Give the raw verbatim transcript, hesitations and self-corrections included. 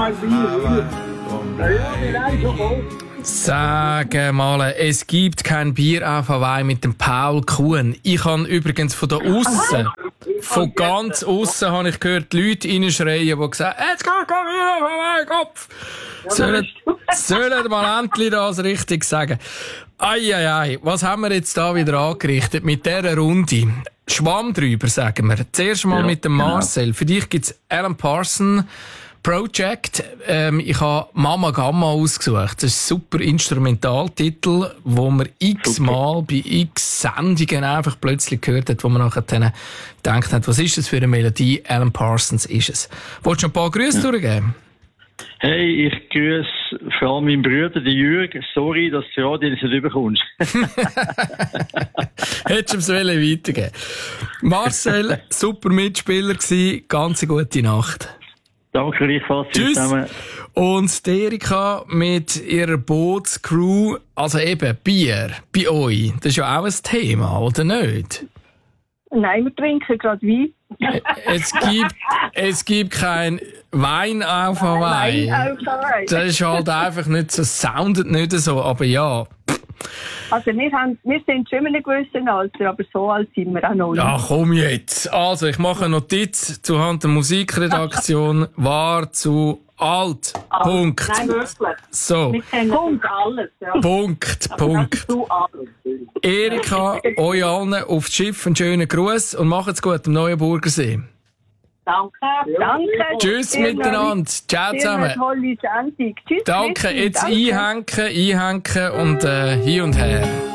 kein Bier. Ja, ja, wir haben schon voll. Sag mal, es gibt kein Bier auf Hawaii mit dem Paul Kuhn. Ich habe übrigens von da aussen, von ganz aussen, habe ich gehört, die Leute reinschreien, die gesagt haben, jetzt geht kein Bier auf Hawaii, Kopf. Sollen, sollen mal endlich das richtig sagen. Eieiei, was haben wir jetzt da wieder angerichtet mit dieser Runde? Schwamm drüber, sagen wir. Zuerst mal ja, mit dem Marcel. Genau. Für dich gibt's Alan Parsons Project. Ähm, ich habe Mama Gamma ausgesucht. Das ist ein super Instrumentaltitel, wo man x-mal bei x Sendungen einfach plötzlich gehört hat, wo man nachher dann gedacht hat, was ist das für eine Melodie? Alan Parsons ist es. Wolltest du ein paar Grüße ja. durchgeben? Hey, ich grüße vor allem meinen Bruder, den Jürg. Sorry, dass du Radio nicht überkommst. Hättest du es weitergeben. Marcel, super Mitspieler gewesen. Ganz eine gute Nacht. Danke gleichfalls. Tschüss. Zusammen. Und die Erika mit ihrer Bootscrew, also eben Bier bei euch, das ist ja auch ein Thema, oder nicht? Nein, wir trinken gerade Wein. Es gibt, es gibt kein Wein auf Hawaii. Wein auf Hawaii. Das ist halt einfach nicht so, soundet nicht so, aber ja. Also wir, haben, wir sind schon in einem gewissen Alter, aber so alt sind wir auch noch nicht. Ja, komm jetzt. Also, ich mache eine Notiz zuhanden der Musikredaktion. War zu alt. alt. Punkt. Nein, wirklich. So. Punkt alles. Ja. Punkt, aber Punkt. Erika, euch allen auf das Schiff einen schönen Gruß und macht's gut am Neuenburgersee. Danke. Danke. Tschüss ihr miteinander. Ciao zusammen. Tolle Sendung. Tschüss. Danke. Jetzt einhängen, einhängen und äh, hin und her.